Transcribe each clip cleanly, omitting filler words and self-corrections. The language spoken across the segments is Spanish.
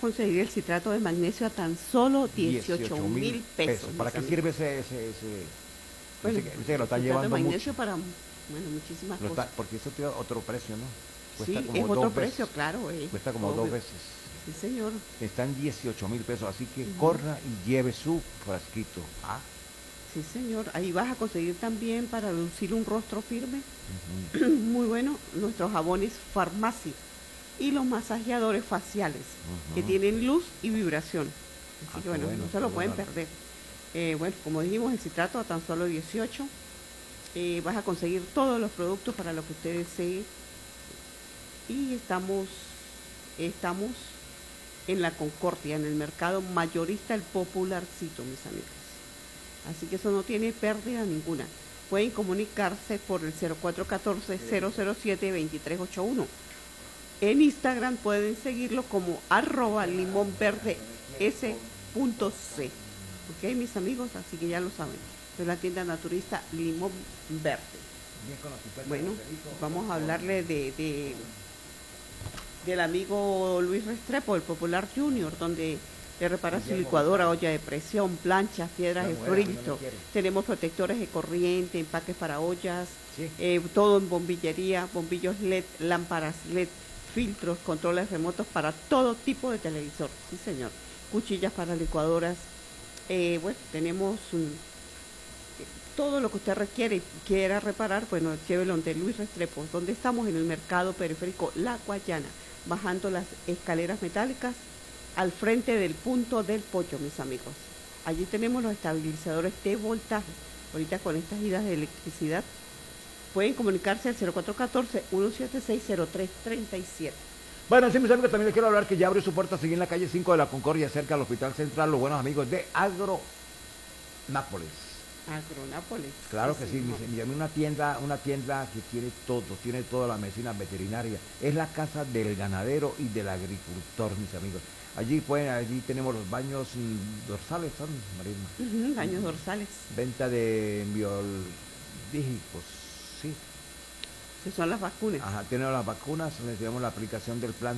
conseguir el citrato de magnesio a tan solo 18.000 pesos. ¿Para qué sirve Bueno, dice que lo está el citrato de llevando magnesio mucho? para, bueno, muchísimas cosas. Porque eso tiene otro precio, ¿no? Cuesta Sí, como es otro dos precio, veces. claro. Cuesta como obvio. 2 veces. Sí, señor. Está en 18.000 pesos, así que corra y lleve su frasquito. Ah, Sí, señor. Ahí vas a conseguir también para lucir un rostro firme. Muy bueno, nuestros jabones Farmacy y los masajeadores faciales que tienen luz y vibración. Así que bueno, no se lo pueden perder. Bueno, como dijimos, el citrato a tan solo 18. Vas a conseguir todos los productos para lo que usted desee. Y estamos en la Concordia, en el mercado mayorista El Popularcito, mis amigos. Así que eso no tiene pérdida ninguna. Pueden comunicarse por el 0414-007-2381. En Instagram pueden seguirlo como @limonverdes.c. Ok, mis amigos, así que ya lo saben. Es la tienda naturista Limón Verde. Bueno, vamos a hablarle del amigo Luis Restrepo, el Popular Junior, donde le repara su licuadora, olla de presión, planchas, piedras de frito. Tenemos protectores de corriente, empaques para ollas, todo en bombillería, bombillos LED, lámparas LED, filtros, controles remotos para todo tipo de televisor. Sí, señor. Cuchillas para licuadoras. Bueno, tenemos todo lo que usted requiere y quiera reparar, bueno, llévelo donde Luis Restrepo, donde estamos en el mercado periférico La Guayana, bajando las escaleras metálicas al frente del punto del pollo, mis amigos. Allí tenemos los estabilizadores de voltaje. Ahorita con estas idas de electricidad pueden comunicarse al 0414-176-0337. Bueno, sí, mis amigos, también les quiero hablar que ya abrió su puerta aquí en la calle 5 de la Concordia, cerca del Hospital Central, los buenos amigos de Agronápolis. Agronápolis. Claro que sí, una tienda que tiene toda la medicina veterinaria. Es la casa del ganadero y del agricultor, mis amigos. Allí tenemos los baños dorsales, ¿son, Marina? Baños dorsales. Venta de biológicos, sí. Que son las vacunas. Ajá, tenemos las vacunas, tenemos la aplicación del plan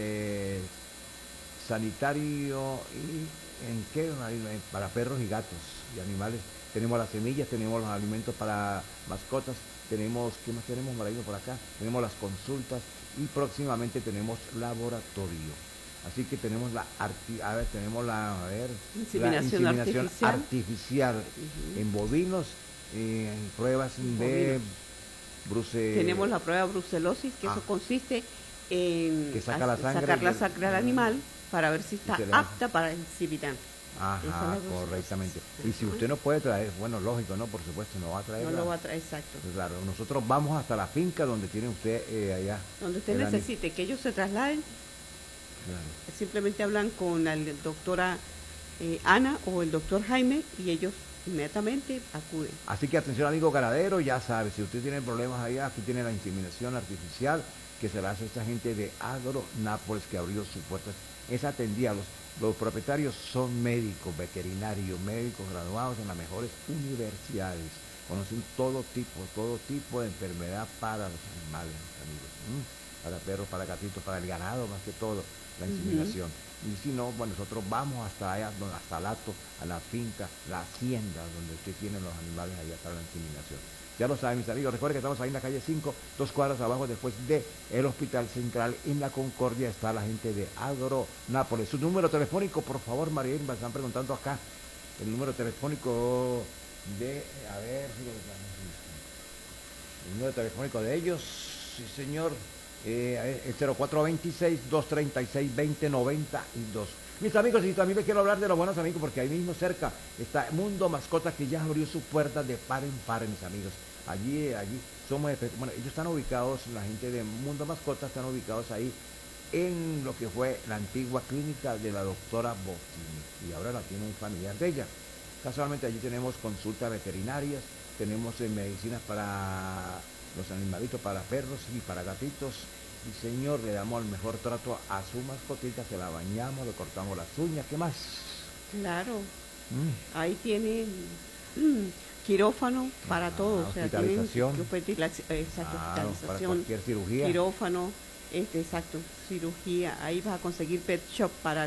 sanitario y ¿en qué? Para perros y gatos y animales. Tenemos las semillas, tenemos los alimentos para mascotas, tenemos, ¿qué más tenemos, Marino, por acá? Tenemos las consultas y próximamente tenemos laboratorio. Así que tenemos la inseminación artificial en bovinos, en pruebas de tenemos la prueba de brucelosis, que eso consiste en sacar la sangre al animal para ver si está apta para inseminar. Ajá, correctamente. Y si usted no puede traer, bueno, lógico, ¿no? Por supuesto, no va a traer. No lo va a traer, exacto. Claro, nosotros vamos hasta la finca donde tiene usted allá. Donde usted necesite que ellos se trasladen. Claro. Simplemente hablan con la doctora Ana o el doctor Jaime y ellos inmediatamente acuden. Así que atención, amigo ganadero, ya sabe, si usted tiene problemas allá, aquí tiene la inseminación artificial que se la hace esta gente de Agronápolis que abrió sus puertas. Es atendida. Los propietarios son médicos, veterinarios, médicos graduados en las mejores universidades. Conocen todo tipo de enfermedad para los animales, amigos. Para perros, para gatitos, para el ganado, más que todo, la inseminación. Y si no, bueno, nosotros vamos hasta allá, hasta Lato, a la finca, la hacienda, donde usted tiene los animales allá para la inseminación. Ya lo saben, mis amigos, recuerden que estamos ahí en la calle 5, 2 cuadras abajo, después del Hospital Central. En la Concordia está la gente de Agronápolis. Su número telefónico, por favor, María Irma, están preguntando acá. El número telefónico de, el número telefónico de ellos, sí señor, el 0426-236-2092. Mis amigos, y también les quiero hablar de los buenos amigos, porque ahí mismo cerca está Mundo Mascotas, que ya abrió sus puertas de par en par, mis amigos. Allí somos, bueno, ellos están ubicados, la gente de Mundo Mascotas están ubicados ahí en lo que fue la antigua clínica de la doctora Botini, y ahora la tiene un familiar de ella. Casualmente allí tenemos consultas veterinarias, tenemos medicinas para los animalitos, para perros y para gatitos. Y señor, le damos el mejor trato a su mascotita, se la bañamos, le cortamos las uñas, ¿qué más? Claro, ahí tienen quirófano para todo, o sea, hospitalización, hospitalización, para cualquier cirugía, quirófano, exacto, cirugía, ahí vas a conseguir pet shop para